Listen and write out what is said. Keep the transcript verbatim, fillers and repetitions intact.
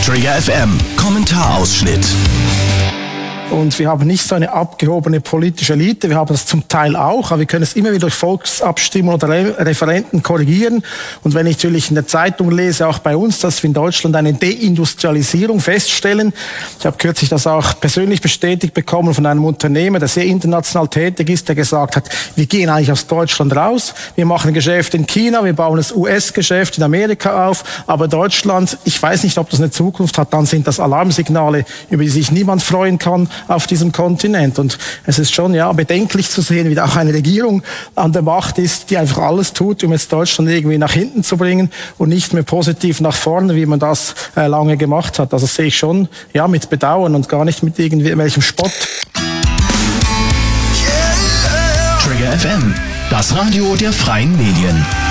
Trigger F M, Kommentarausschnitt. Und wir haben nicht so eine abgehobene politische Elite, wir haben das zum Teil auch, aber wir können es immer wieder durch Volksabstimmungen oder Re- Referenden korrigieren. Und wenn ich natürlich in der Zeitung lese, auch bei uns, dass wir in Deutschland eine Deindustrialisierung feststellen, ich habe kürzlich das auch persönlich bestätigt bekommen von einem Unternehmer, der sehr international tätig ist, der gesagt hat, wir gehen eigentlich aus Deutschland raus, wir machen Geschäft in China, wir bauen das U S-Geschäft in Amerika auf, aber Deutschland, ich weiß nicht, ob das eine Zukunft hat, dann sind das Alarmsignale, über die sich niemand freuen kann auf diesem Kontinent. Und es ist schon ja bedenklich zu sehen, wie da auch eine Regierung an der Macht ist, die einfach alles tut, um jetzt Deutschland irgendwie nach hinten zu bringen und nicht mehr positiv nach vorne, wie man das äh, lange gemacht hat. Also das sehe ich schon ja mit Bedauern und gar nicht mit irgendwelchem Spott. Trigger F M, das Radio der freien Medien.